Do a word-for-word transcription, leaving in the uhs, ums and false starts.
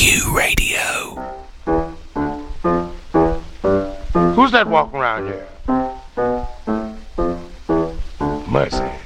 Q Radio. Who's that walking around here? Mercy.